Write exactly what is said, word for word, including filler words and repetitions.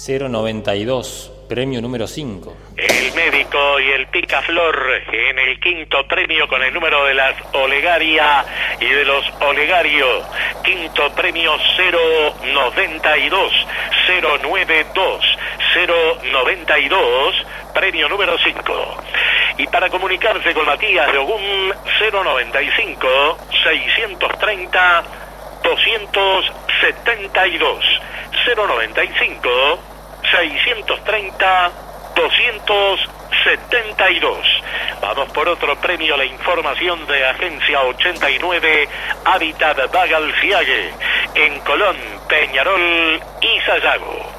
cero noventa y dos, premio número cinco. El médico y el picaflor en el quinto premio con el número de las Olegaria y de los Olegario. Quinto premio cero noventa y dos, cero noventa y dos, cero noventa y dos, premio número cinco. Y para comunicarse con Matías de Ogún, cero noventa y cinco, seiscientos treinta, doscientos setenta y dos, cero noventa y cinco, seiscientos treinta, doscientos setenta y dos. Vamos por otro premio, la información de Agencia ochenta y nueve, Hábitat Bagalciague, en Colón, Peñarol y Sayago.